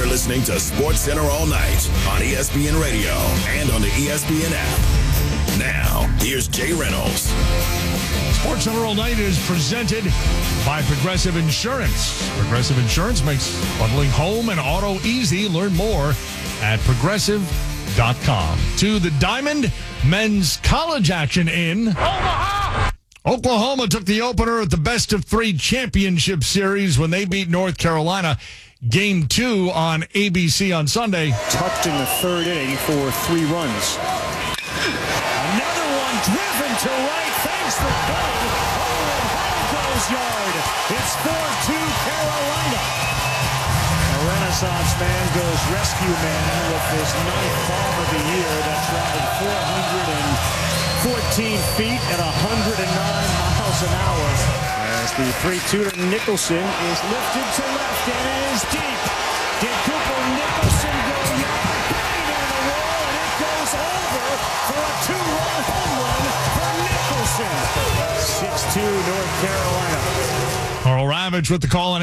You're listening to Sports Center all night on ESPN Radio and on the ESPN app. Now, here's Jay Reynolds. Sports Center all night is presented by Progressive Insurance. Progressive Insurance makes bundling home and auto easy. Learn more at progressive.com. To the Diamond men's college action in Omaha. Oklahoma took the opener at the best-of-3 championship series when they beat North Carolina. Game 2 on ABC on Sunday. Tucked in the third inning for 3 runs. Another one driven to right. Thanks for going. Oh, and home goes yard. It's 4-2 Carolina. A Renaissance man goes rescue man with his 9th bomb of the year. That traveled 414 feet at 109 miles an hour. As the 3-2 to Nicholson is lifted to left and it is deep. Did Cooper Nicholson go yard? Bang on the wall and it goes over for a 2-run home run for Nicholson. 6-2 North Carolina. Carl Ravitch with the call on